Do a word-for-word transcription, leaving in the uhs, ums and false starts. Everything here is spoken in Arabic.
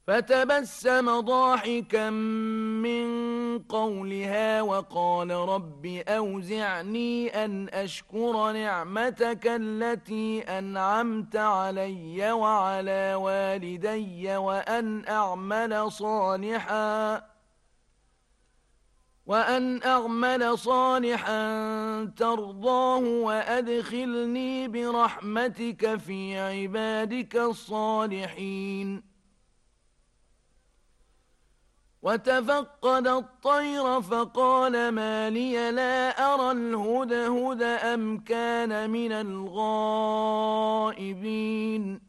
فتبسم ضاحكا من قولها وقال رب أوزعني أن أشكر نعمتك التي أنعمت علي وعلى والدي وأن أعمل صالحا وأن أعمل صالحا ترضاه وأدخلني برحمتك في عبادك الصالحين. وتفقد الطير فقال ما لي لا أرى الهدهد أم كان من الغائبين